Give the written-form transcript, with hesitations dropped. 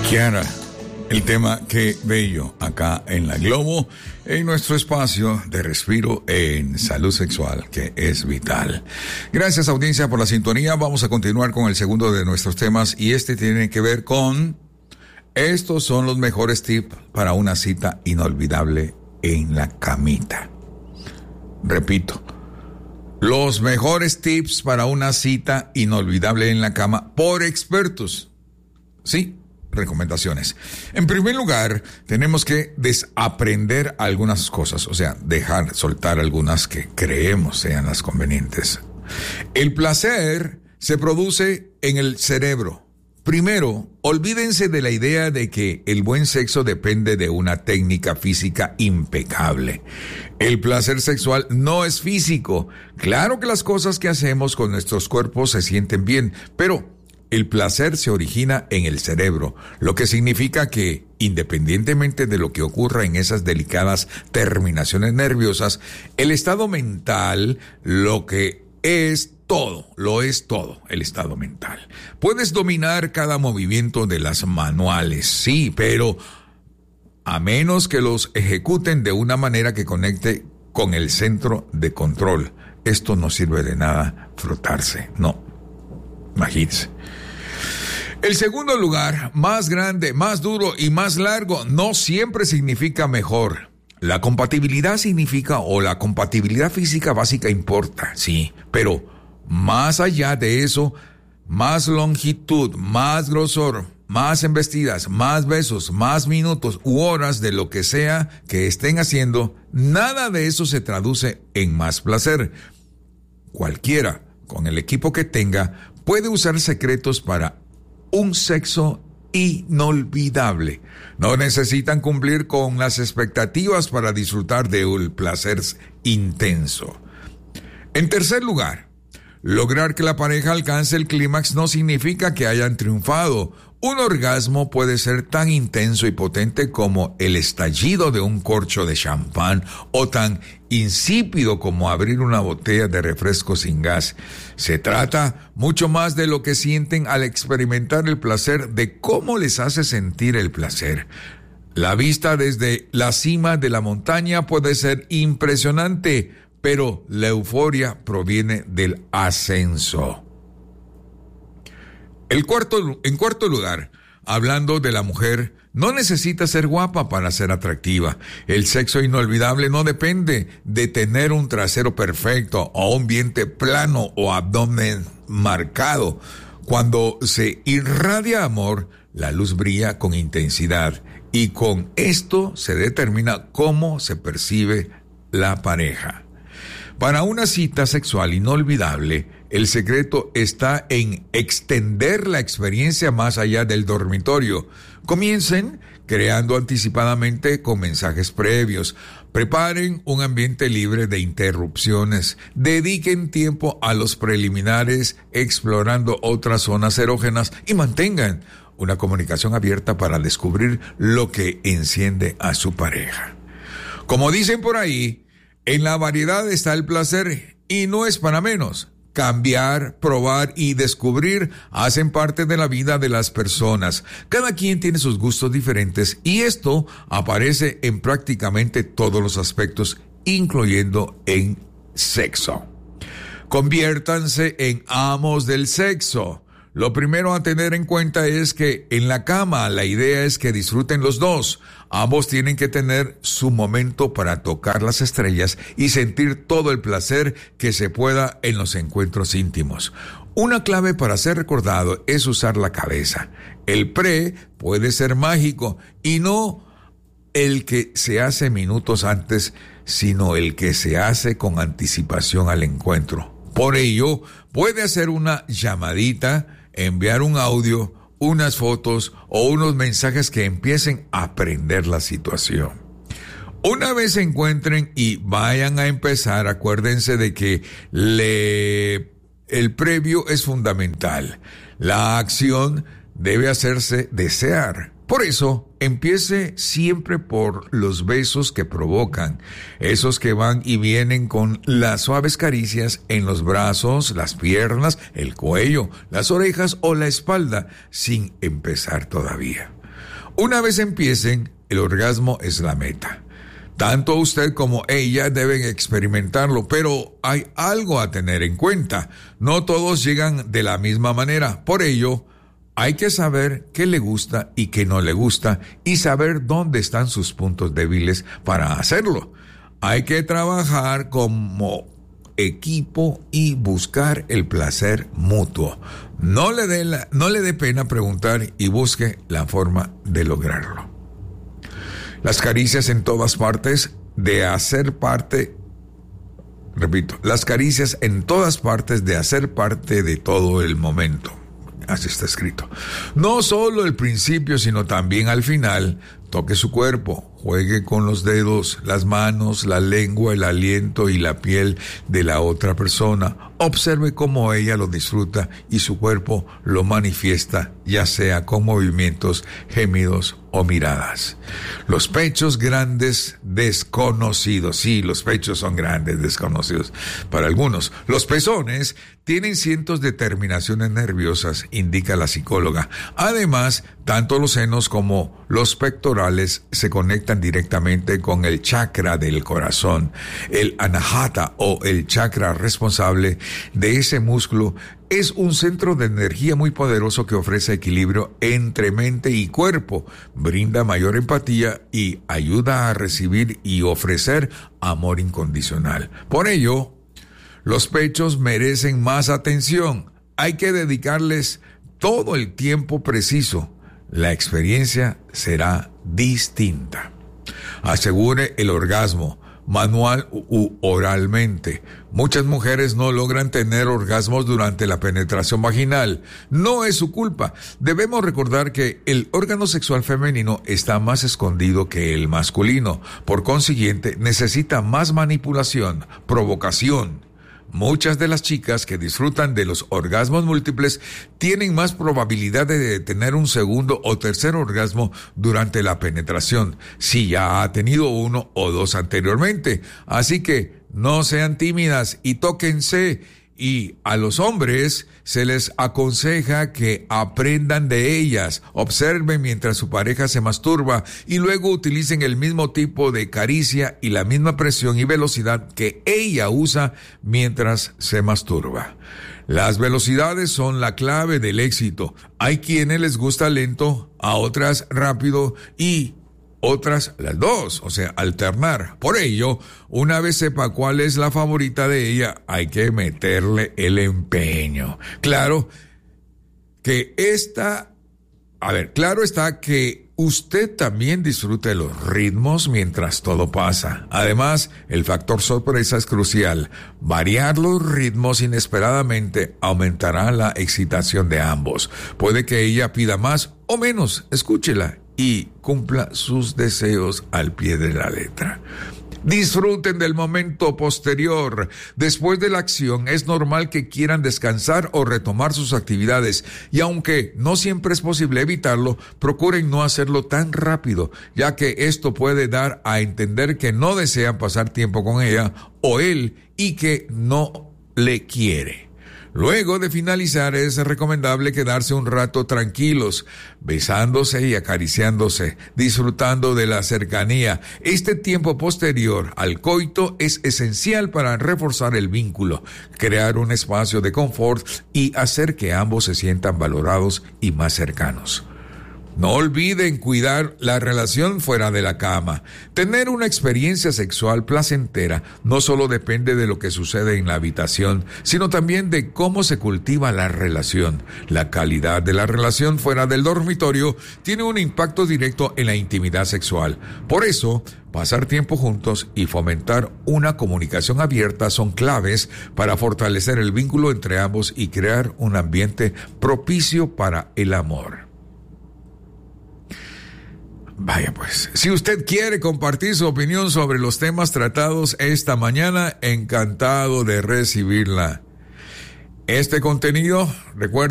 Kiara, el tema Qué Bello, acá en La Globo, en nuestro espacio de respiro en salud sexual, que es vital. Gracias, audiencia, por la sintonía. Vamos a continuar con el segundo de nuestros temas, y este tiene que ver con... Estos son los mejores tips para una cita inolvidable en la camita. Repito, los mejores tips para una cita inolvidable en la cama por expertos. Sí, recomendaciones. En primer lugar, tenemos que desaprender algunas cosas, o sea, soltar algunas que creemos sean las convenientes. El placer se produce en el cerebro. Primero, olvídense de la idea de que el buen sexo depende de una técnica física impecable. El placer sexual no es físico. Claro que las cosas que hacemos con nuestros cuerpos se sienten bien, pero el placer se origina en el cerebro, lo que significa que, independientemente de lo que ocurra en esas delicadas terminaciones nerviosas, el estado mental lo es todo, el estado mental. Puedes dominar cada movimiento de las manuales, sí, pero a menos que los ejecuten de una manera que conecte con el centro de control. Esto no sirve de nada frotarse, no. Imagínense. El segundo lugar, más grande, más duro y más largo, no siempre significa mejor. La compatibilidad la compatibilidad física básica importa, sí, pero más allá de eso, más longitud, más grosor, más embestidas, más besos, más minutos u horas de lo que sea que estén haciendo, nada de eso se traduce en más placer. Cualquiera, con el equipo que tenga, puede usar secretos para un sexo inolvidable. No necesitan cumplir con las expectativas para disfrutar de un placer intenso. En tercer lugar, lograr que la pareja alcance el clímax no significa que hayan triunfado. Un orgasmo puede ser tan intenso y potente como el estallido de un corcho de champán o tan insípido como abrir una botella de refresco sin gas. Se trata mucho más de lo que sienten al experimentar el placer, de cómo les hace sentir el placer. La vista desde la cima de la montaña puede ser impresionante, pero la euforia proviene del ascenso. En cuarto lugar, hablando de la mujer, no necesita ser guapa para ser atractiva. El sexo inolvidable no depende de tener un trasero perfecto o un vientre plano o abdomen marcado. Cuando se irradia amor, la luz brilla con intensidad, y con esto se determina cómo se percibe la pareja. Para una cita sexual inolvidable, el secreto está en extender la experiencia más allá del dormitorio. Comiencen creando anticipadamente con mensajes previos. Preparen un ambiente libre de interrupciones. Dediquen tiempo a los preliminares explorando otras zonas erógenas y mantengan una comunicación abierta para descubrir lo que enciende a su pareja. Como dicen por ahí, en la variedad está el placer, y no es para menos. Cambiar, probar y descubrir hacen parte de la vida de las personas. Cada quien tiene sus gustos diferentes, y esto aparece en prácticamente todos los aspectos, incluyendo en sexo. Conviértanse en amos del sexo. Lo primero a tener en cuenta es que en la cama la idea es que disfruten los dos. Ambos tienen que tener su momento para tocar las estrellas y sentir todo el placer que se pueda en los encuentros íntimos. Una clave para ser recordado es usar la cabeza. El puede ser mágico, y no el que se hace minutos antes, sino el que se hace con anticipación al encuentro. Por ello, puede hacer una llamadita, enviar un audio, unas fotos o unos mensajes que empiecen a aprender la situación. Una vez se encuentren y vayan a empezar, acuérdense de que el previo es fundamental. La acción debe hacerse desear. Por eso, empiece siempre por los besos que provocan, esos que van y vienen con las suaves caricias en los brazos, las piernas, el cuello, las orejas o la espalda, sin empezar todavía. Una vez empiecen, el orgasmo es la meta. Tanto usted como ella deben experimentarlo, pero hay algo a tener en cuenta. No todos llegan de la misma manera. Por ello, hay que saber qué le gusta y qué no le gusta y saber dónde están sus puntos débiles para hacerlo. Hay que trabajar como equipo y buscar el placer mutuo. No le dé pena preguntar y busque la forma de lograrlo. Las caricias en todas partes las caricias en todas partes de hacer parte de todo el momento. Así está escrito. No solo el principio, sino también al final. Toque su cuerpo, juegue con los dedos, las manos, la lengua, el aliento y la piel de la otra persona. Observe cómo ella lo disfruta y su cuerpo lo manifiesta, ya sea con movimientos, gemidos o miradas. Los pechos grandes desconocidos. Sí, los pechos son grandes desconocidos para algunos. Los pezones tienen cientos de terminaciones nerviosas, indica la psicóloga. Además, tanto los senos como los pectorales se conectan directamente con el chakra del corazón. El anahata o el chakra responsable de ese músculo es un centro de energía muy poderoso que ofrece equilibrio entre mente y cuerpo, brinda mayor empatía y ayuda a recibir y ofrecer amor incondicional. Por ello, los pechos merecen más atención. Hay que dedicarles todo el tiempo preciso. La experiencia será distinta. Asegure el orgasmo, manual u oralmente. Muchas mujeres no logran tener orgasmos durante la penetración vaginal. No es su culpa. Debemos recordar que el órgano sexual femenino está más escondido que el masculino. Por consiguiente, necesita más manipulación, provocación. Muchas de las chicas que disfrutan de los orgasmos múltiples tienen más probabilidad de tener un segundo o tercer orgasmo durante la penetración, si ya ha tenido uno o dos anteriormente. Así que no sean tímidas y tóquense. Y a los hombres se les aconseja que aprendan de ellas, observen mientras su pareja se masturba y luego utilicen el mismo tipo de caricia y la misma presión y velocidad que ella usa mientras se masturba. Las velocidades son la clave del éxito. Hay quienes les gusta lento, a otras rápido y otras las dos, o sea, alternar. Por ello, una vez sepa cuál es la favorita de ella, hay que meterle el empeño. Claro está que usted también disfrute los ritmos mientras todo pasa. Además, el factor sorpresa es crucial. Variar los ritmos inesperadamente aumentará la excitación de ambos. Puede que ella pida más o menos, escúchela y cumpla sus deseos al pie de la letra. Disfruten del momento posterior. Después de la acción es normal que quieran descansar o retomar sus actividades y aunque no siempre es posible evitarlo, procuren no hacerlo tan rápido, ya que esto puede dar a entender que no desean pasar tiempo con ella o él y que no le quiere. Luego de finalizar es recomendable quedarse un rato tranquilos, besándose y acariciándose, disfrutando de la cercanía. Este tiempo posterior al coito es esencial para reforzar el vínculo, crear un espacio de confort y hacer que ambos se sientan valorados y más cercanos. No olviden cuidar la relación fuera de la cama. Tener una experiencia sexual placentera no solo depende de lo que sucede en la habitación, sino también de cómo se cultiva la relación. La calidad de la relación fuera del dormitorio tiene un impacto directo en la intimidad sexual. Por eso, pasar tiempo juntos y fomentar una comunicación abierta son claves para fortalecer el vínculo entre ambos y crear un ambiente propicio para el amor. Vaya pues, si usted quiere compartir su opinión sobre los temas tratados esta mañana, encantado de recibirla. Este contenido, recuerda,